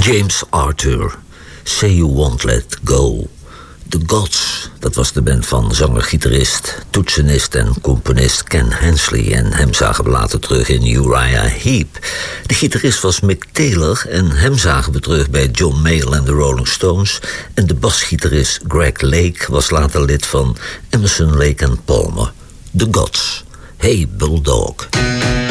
James Arthur, Say You Won't Let Go. The Gods, dat was de band van zanger, gitarist, toetsenist en componist Ken Hensley. En hem zagen we later terug in Uriah Heep. De gitarist was Mick Taylor en hem zagen we terug bij John Mayall en de Rolling Stones. En de basgitarist Greg Lake was later lid van Emerson, Lake and Palmer. The Gods. Hey Bulldog.